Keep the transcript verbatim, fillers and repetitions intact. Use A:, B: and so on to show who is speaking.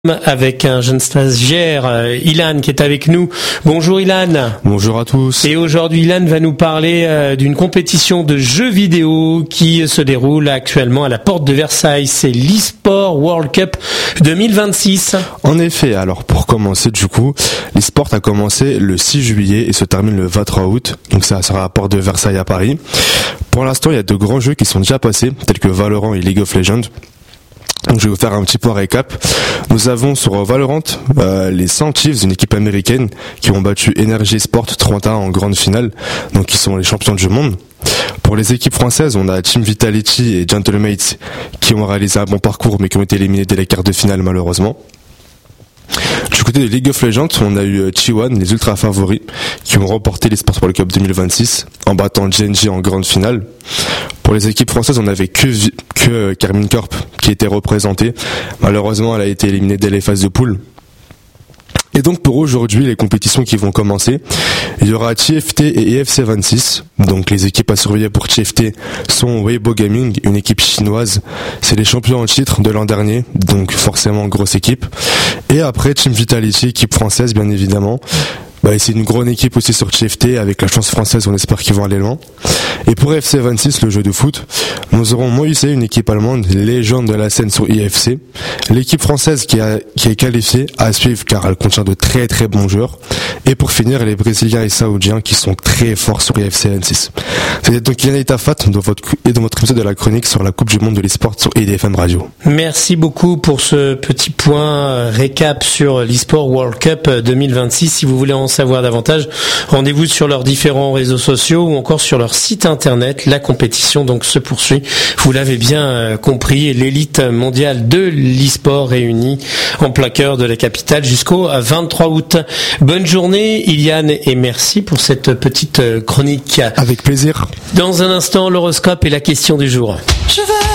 A: Avec un jeune stagiaire, euh, Ilan, qui est avec nous. Bonjour Ilan.
B: Bonjour à tous.
A: Et aujourd'hui, Ilan va nous parler euh, d'une compétition de jeux vidéo qui se déroule actuellement à la porte de Versailles. C'est l'eSport World Cup deux mille vingt-six.
B: En effet, alors pour commencer du coup, l'eSport a commencé le six juillet et se termine le vingt-trois août. Donc ça sera à la porte de Versailles à Paris. Pour l'instant, il y a de grands jeux qui sont déjà passés, tels que Valorant et League of Legends. Donc je vais vous faire un petit point récap. Nous avons sur Valorant euh, les cent Chiefs, une équipe américaine, qui ont battu Energy Sport trois un en grande finale, donc qui sont les champions du monde. Pour les équipes françaises, on a Team Vitality et Gentlemates qui ont réalisé un bon parcours mais qui ont été éliminés dès les quarts de finale malheureusement. Du côté de League of Legends, on a eu T un, les ultra favoris, qui ont remporté l'eSport World Cup deux mille vingt-six en battant G N G en grande finale. Pour les équipes françaises, on avait que, que Carmine Corp qui était représentée. Malheureusement, elle a été éliminée dès les phases de poule. Et donc pour aujourd'hui, les compétitions qui vont commencer, il y aura T F T et E F C vingt-six. Donc les équipes à surveiller pour T F T sont Weibo Gaming, une équipe chinoise. C'est les champions en titre de l'an dernier, donc forcément grosse équipe. Et après Team Vitality, équipe française bien évidemment. Bah, c'est une grande équipe aussi sur T F T, avec la chance française, on espère qu'ils vont aller loin. Et pour E F C vingt-six, le jeu de foot, nous aurons Moïse, une équipe allemande, légende de la scène sur I F C. L'équipe française qui, a, qui est qualifiée à suivre car elle contient de très très bons joueurs. Et pour finir, les Brésiliens et Saoudiens qui sont très forts sur I F C vingt-six. C'était donc Yann Tafat dans votre, et dans votre épisode de la chronique sur la Coupe du Monde de l'eSport sur I D F M Radio.
A: Merci beaucoup pour ce petit point récap sur l'eSport World Cup deux mille vingt-six. Si vous voulez en savoir davantage, rendez-vous sur leurs différents réseaux sociaux ou encore sur leur site internet. La compétition donc se poursuit. Vous l'avez bien compris, l'élite mondiale de l'e-sport réunie en plein cœur de la capitale jusqu'au vingt-trois août. Bonne journée Iliane et merci pour cette petite chronique.
B: Avec plaisir.
A: Dans un instant, l'horoscope et la question du jour. Je veux